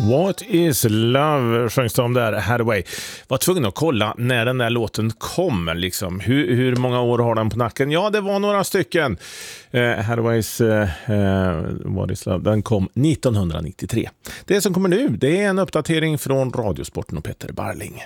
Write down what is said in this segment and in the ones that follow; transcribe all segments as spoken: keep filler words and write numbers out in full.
What is love sjöngs de där Hathaway. Var tvungen att kolla när den där låten kommer liksom. Hur, hur många år har den på nacken? Ja, det var några stycken. eh, Hathaways eh, What is love, den kom nittonhundranittiotre. Det som kommer nu, det är en uppdatering från Radiosporten och Petter Barling.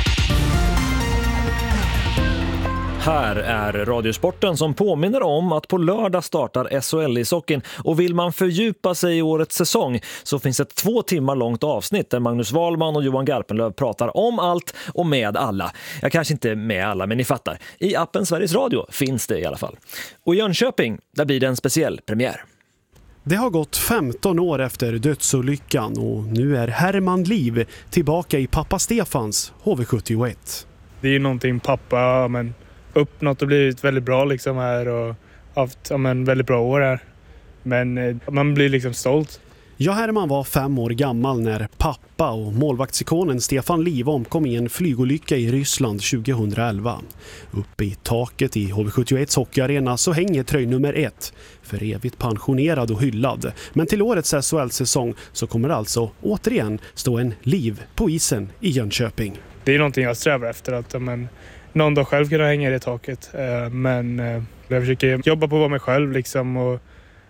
Här är Radiosporten som påminner om att på lördag startar S H L-ishockeyn och vill man fördjupa sig i årets säsong så finns ett två timmar långt avsnitt där Magnus Wahlman och Johan Garpenlöv pratar om allt och med alla. Jag kanske inte med alla, men ni fattar. I appen Sveriges Radio finns det i alla fall. Och i Jönköping, där blir det en speciell premiär. Det har gått femton år efter dödsolyckan och nu är Herman Liv tillbaka i pappa Stefans H V sjuttioett. Det är ju någonting pappa, men uppnått och blivit väldigt bra liksom här och haft ja, men, väldigt bra år här. Men eh, man blir liksom stolt. Ja, Herman var fem år gammal när pappa och målvaktsikonen Stefan Liv omkom i en flygolycka i Ryssland tjugohundraelva. Uppe i taket i H V sjuttioett hockeyarena så hänger tröj nummer ett, för evigt pensionerad och hyllad. Men till årets S H L-säsong så kommer alltså återigen stå en Liv på isen i Jönköping. Det är någonting jag strävar efter, att men, någon dag själv kunna hänga i det taket. Men jag försöker jobba på att vara mig själv liksom, och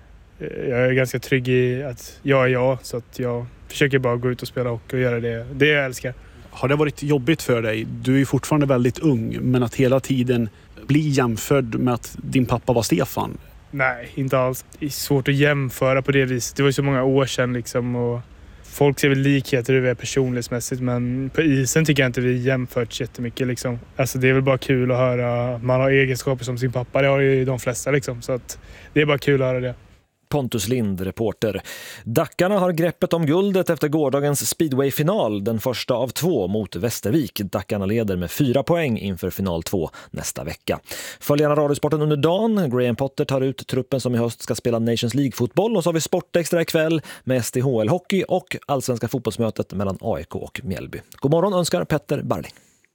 jag är ganska trygg i att jag är jag, så att jag försöker bara gå ut och spela hockey och göra det, det jag älskar. Har det varit jobbigt för dig? Du är ju fortfarande väldigt ung, men att hela tiden bli jämförd med att din pappa var Stefan? Nej, inte alls. Det är svårt att jämföra på det viset. Det var ju så många år sedan liksom, och folk ser väl likheter hur vi är personlighetsmässigt, men på isen tycker jag inte vi jämfört jättemycket liksom. Alltså det är väl bara kul att höra, man har egenskaper som sin pappa, det har ju de flesta liksom, så att det är bara kul att höra det. Pontus Lind, reporter. Dackarna har greppet om guldet efter gårdagens speedway-final, den första av två mot Västervik. Dackarna leder med fyra poäng inför final två nästa vecka. Följ gärna Radiosporten under dagen. Graham Potter tar ut truppen som i höst ska spela Nations League-fotboll, och så har vi Sportextra ikväll med S D H L-hockey och allsvenska fotbollsmötet mellan A I K och Mjällby. God morgon önskar Petter Barling.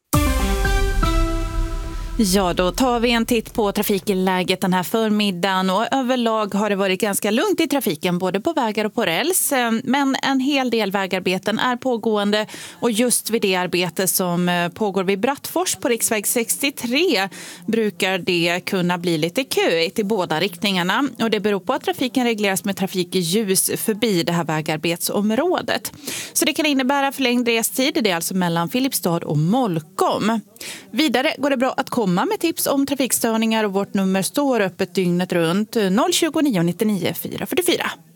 Ja, då tar vi en titt på trafikläget den här förmiddagen, och överlag har det varit ganska lugnt i trafiken både på vägar och på räls, men en hel del vägarbeten är pågående, och just vid det arbete som pågår vid Brattfors på riksväg sextiotre brukar det kunna bli lite köigt i båda riktningarna, och det beror på att trafiken regleras med trafikljus förbi det här vägarbetsområdet. Så det kan innebära förlängd restid, det är alltså mellan Filipstad och Molkom. Vidare går det bra att komma med tips om trafikstörningar, och vårt nummer står öppet dygnet runt noll tjugo nio nittionio fyra fyrtiofyra.